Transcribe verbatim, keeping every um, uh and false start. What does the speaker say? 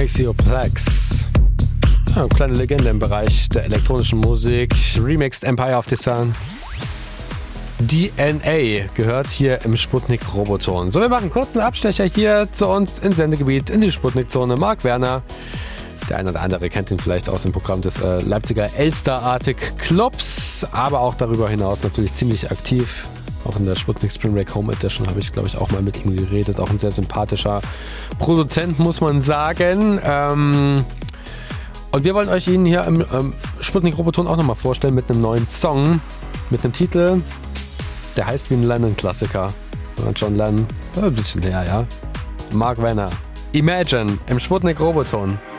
Maceo Plex. Ja, eine kleine Legende im Bereich der elektronischen Musik. Remixed Empire of the Sun. D N A gehört hier im Sputnik Roboton. So, wir machen einen kurzen Abstecher hier zu uns ins Sendegebiet, in die Sputnik-Zone. Marc Werner, der eine oder andere kennt ihn vielleicht aus dem Programm des äh, Leipziger Elster Arctic Clubs, aber auch darüber hinaus natürlich ziemlich aktiv. Auch in der Sputnik Spring Break Home Edition habe ich, glaube ich, auch mal mit ihm geredet. Auch ein sehr sympathischer Produzent, muss man sagen. Ähm und wir wollen euch ihn hier im ähm, Sputnik Roboton auch nochmal vorstellen mit einem neuen Song, mit einem Titel, der heißt wie ein Lennon-Klassiker. John Lennon, ein bisschen her, ja. Marc Werner, Imagine im Sputnik Roboton.